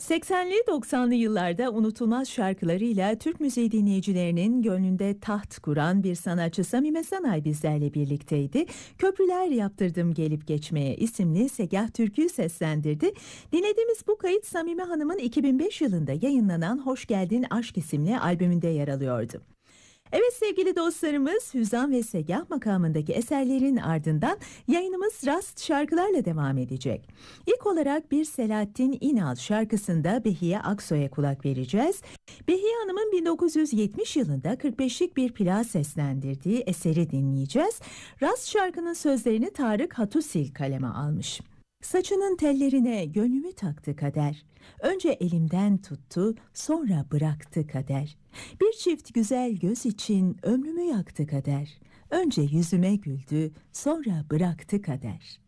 80'li 90'lı yıllarda unutulmaz şarkılarıyla Türk müziği dinleyicilerinin gönlünde taht kuran bir sanatçı Samime Sanay bizlerle birlikteydi. Köprüler yaptırdım gelip geçmeye isimli Segah türküyü seslendirdi. Dinlediğimiz bu kayıt Samime Hanım'ın 2005 yılında yayınlanan Hoş Geldin Aşk isimli albümünde yer alıyordu. Evet sevgili dostlarımız, Hüzan ve Segah makamındaki eserlerin ardından yayınımız Rast şarkılarla devam edecek. İlk olarak bir Selahattin İnal şarkısında Behiye Aksoy'a kulak vereceğiz. Behiye Hanım'ın 1970 yılında 45'lik bir plağa seslendirdiği eseri dinleyeceğiz. Rast şarkının sözlerini Tarık Hatusil kaleme almış. Saçının tellerine gönlümü taktı kader. Önce elimden tuttu, sonra bıraktı kader. Bir çift güzel göz için ömrümü yaktı kader. Önce yüzüme güldü, sonra bıraktı kader.